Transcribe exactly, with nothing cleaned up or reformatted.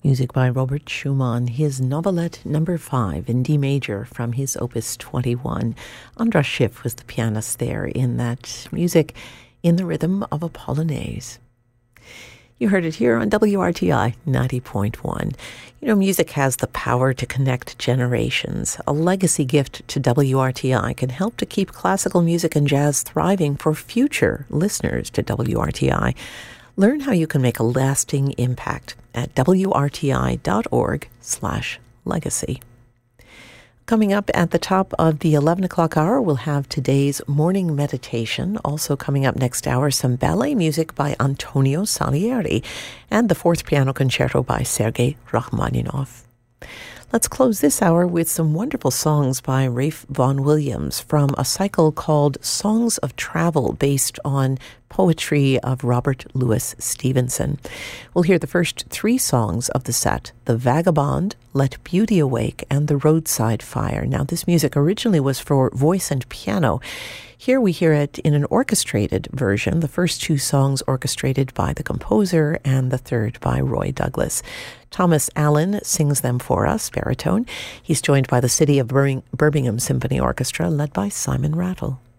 Music by Robert Schumann, his Novelette number five in D major from his Opus twenty-one. Andras Schiff was the pianist there in that music in the rhythm of a polonaise. You heard it here on W R T I ninety point one. You know, music has the power to connect generations. A legacy gift to W R T I can help to keep classical music and jazz thriving for future listeners to W R T I. Learn how you can make a lasting impact at wrti.org slash legacy. Coming up at the top of the eleven o'clock hour, we'll have today's morning meditation. Also coming up next hour, some ballet music by Antonio Salieri and the fourth piano concerto by Sergei Rachmaninoff. Let's close this hour with some wonderful songs by Ralph Vaughan Williams from a cycle called Songs of Travel, based on poetry of Robert Louis Stevenson. We'll hear the first three songs of the set: The Vagabond, Let Beauty Awake, and The Roadside Fire. Now, this music originally was for voice and piano. Here we hear it in an orchestrated version, the first two songs orchestrated by the composer and the third by Roy Douglas. Thomas Allen sings them for us, baritone. He's joined by the City of Bir- Birmingham Symphony Orchestra, led by Simon Rattle.